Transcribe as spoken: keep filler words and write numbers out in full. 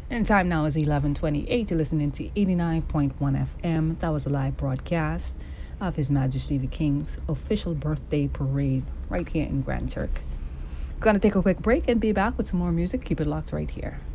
And time now is eleven twenty-eight. You're listening to eighty-nine point one F M. That was a live broadcast of His Majesty the King's official birthday parade right here in Grand Turk. Gonna take a quick break and be back with some more music. Keep it locked right here.